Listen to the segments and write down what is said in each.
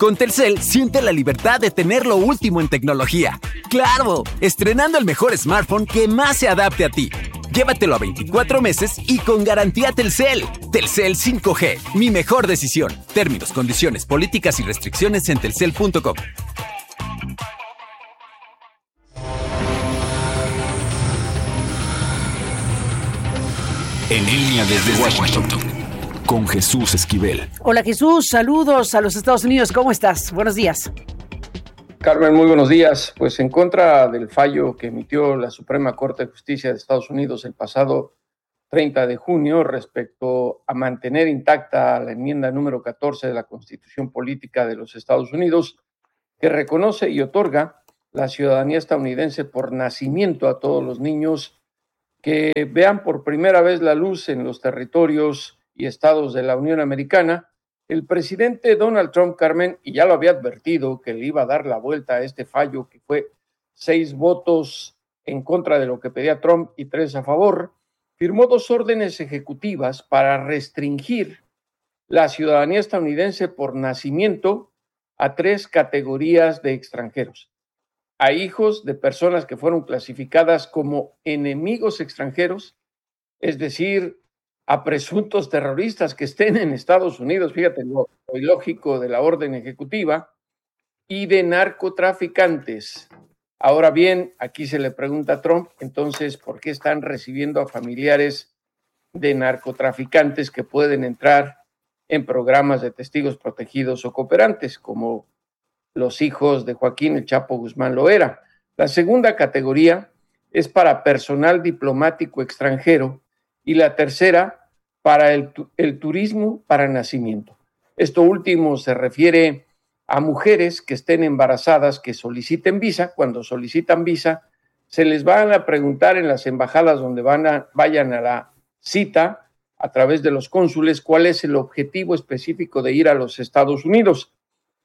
Con Telcel, siente la libertad de tener lo último en tecnología. ¡Claro! Estrenando el mejor smartphone que más se adapte a ti. Llévatelo a 24 meses y con garantía Telcel. Telcel 5G, mi mejor decisión. Términos, condiciones, políticas y restricciones en telcel.com. En línea desde Washington, con Jesús Esquivel. Hola Jesús, saludos a los Estados Unidos, ¿cómo estás? Buenos días. Carmen, muy buenos días. Pues en contra del fallo que emitió la Suprema Corte de Justicia de Estados Unidos el pasado 30 de junio respecto a mantener intacta la enmienda número 14 de la Constitución Política de los Estados Unidos, que reconoce y otorga la ciudadanía estadounidense por nacimiento a todos los niños que vean por primera vez la luz en los territorios y estados de la Unión Americana. El presidente Donald Trump, Carmen, y ya lo había advertido que le iba a dar la vuelta a este fallo, que fue 6 votos en contra de lo que pedía Trump y 3 a favor, firmó 2 órdenes ejecutivas para restringir la ciudadanía estadounidense por nacimiento a 3 categorías de extranjeros: a hijos de personas que fueron clasificadas como enemigos extranjeros, es decir, a presuntos terroristas que estén en Estados Unidos, fíjate lo ilógico de la orden ejecutiva, y de narcotraficantes. Ahora bien, aquí se le pregunta a Trump, entonces, ¿por qué están recibiendo a familiares de narcotraficantes que pueden entrar en programas de testigos protegidos o cooperantes, como los hijos de Joaquín El Chapo Guzmán lo era? La segunda categoría es para personal diplomático extranjero y la tercera para el turismo para nacimiento. Esto último se refiere a mujeres que estén embarazadas que soliciten visa. Cuando solicitan visa, se les van a preguntar en las embajadas donde vayan a la cita a través de los cónsules cuál es el objetivo específico de ir a los Estados Unidos.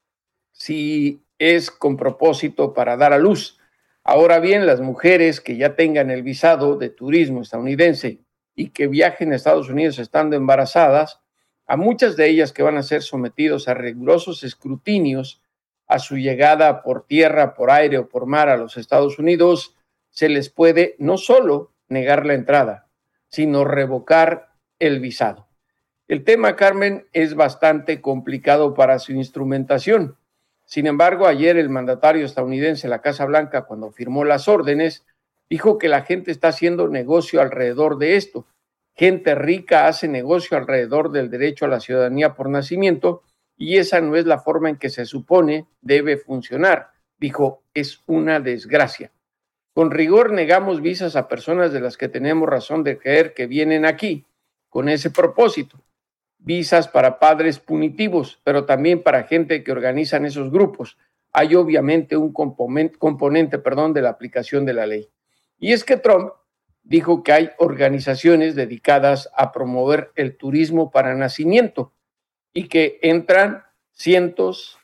Si es con propósito para dar a luz. Ahora bien, las mujeres que ya tengan el visado de turismo estadounidense y que viajen a Estados Unidos estando embarazadas, a muchas de ellas que van a ser sometidos a rigurosos escrutinios a su llegada por tierra, por aire o por mar a los Estados Unidos, se les puede no solo negar la entrada, sino revocar el visado. El tema, Carmen, es bastante complicado para su instrumentación. Sin embargo, ayer el mandatario estadounidense de la Casa Blanca, cuando firmó las órdenes, dijo que la gente está haciendo negocio alrededor de esto. Gente rica hace negocio alrededor del derecho a la ciudadanía por nacimiento y esa no es la forma en que se supone debe funcionar. Dijo, es una desgracia. Con rigor negamos visas a personas de las que tenemos razón de creer que vienen aquí con ese propósito. Visas para padres punitivos, pero también para gente que organizan esos grupos. Hay obviamente un componente de la aplicación de la ley. Y es que Trump dijo que hay organizaciones dedicadas a promover el turismo para nacimiento y que entran cientos,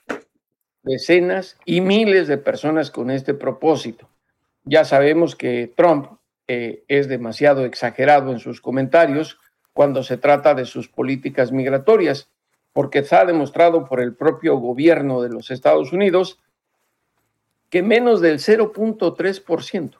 decenas y miles de personas con este propósito. Ya sabemos que Trump es demasiado exagerado en sus comentarios cuando se trata de sus políticas migratorias, porque se ha demostrado por el propio gobierno de los Estados Unidos que menos del 0.3%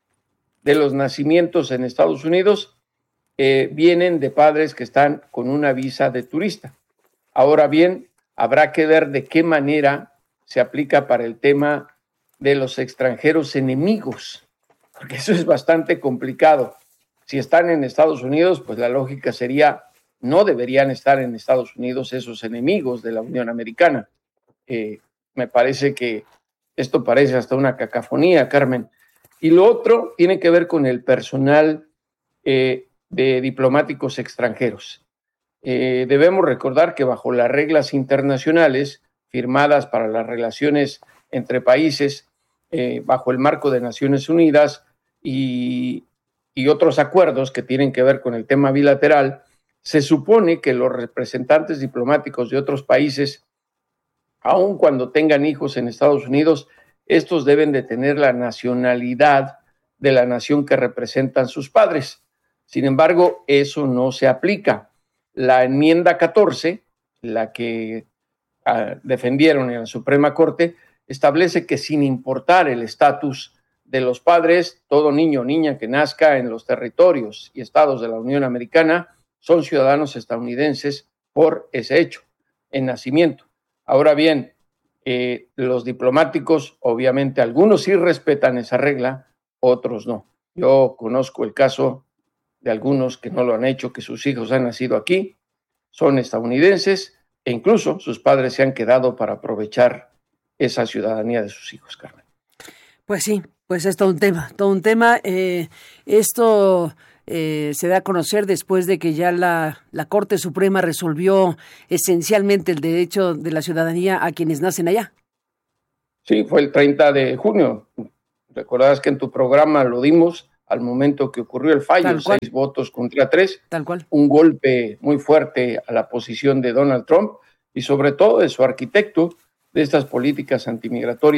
de los nacimientos en Estados Unidos vienen de padres que están con una visa de turista. Ahora bien, habrá que ver de qué manera se aplica para el tema de los extranjeros enemigos, porque eso es bastante complicado. Si están en Estados Unidos, pues la lógica sería, no deberían estar en Estados Unidos esos enemigos de la Unión Americana. Me parece que esto parece hasta una cacofonía, Carmen. Y lo otro tiene que ver con el personal de diplomáticos extranjeros. Debemos recordar que bajo las reglas internacionales firmadas para las relaciones entre países, bajo el marco de Naciones Unidas y otros acuerdos que tienen que ver con el tema bilateral, se supone que los representantes diplomáticos de otros países, aun cuando tengan hijos en Estados Unidos, estos deben de tener la nacionalidad de la nación que representan sus padres. Sin embargo, eso no se aplica. La enmienda 14, la que defendieron en la Suprema Corte, establece que sin importar el estatus de los padres, todo niño o niña que nazca en los territorios y estados de la Unión Americana son ciudadanos estadounidenses por ese hecho, en nacimiento. Ahora bien, los diplomáticos, obviamente, algunos sí respetan esa regla, otros no. Yo conozco el caso de algunos que no lo han hecho, que sus hijos han nacido aquí, son estadounidenses e incluso sus padres se han quedado para aprovechar esa ciudadanía de sus hijos, Carmen. Pues sí, pues es todo un tema. Esto se da a conocer después de que ya la Corte Suprema resolvió esencialmente el derecho de la ciudadanía a quienes nacen allá. Sí, fue el 30 de junio. Recordarás que en tu programa lo dimos al momento que ocurrió el fallo, 6 votos contra 3. Tal cual. Un golpe muy fuerte a la posición de Donald Trump y sobre todo de su arquitecto de estas políticas antimigratorias